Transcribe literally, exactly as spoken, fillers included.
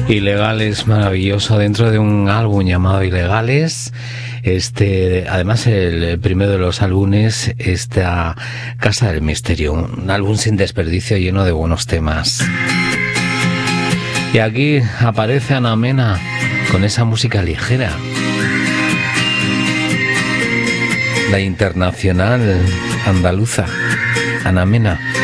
Ilegales, maravilloso, dentro de un álbum llamado Ilegales. Este, además, el primero de los álbumes, esta Casa del Misterio, un álbum sin desperdicio, lleno de buenos temas. Y aquí aparece Ana Mena con esa música ligera, la internacional andaluza, Ana Mena.